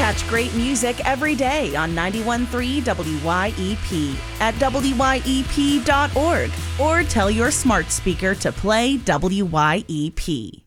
Catch great music every day on 91.3 WYEP at WYEP.org or tell your smart speaker to play WYEP.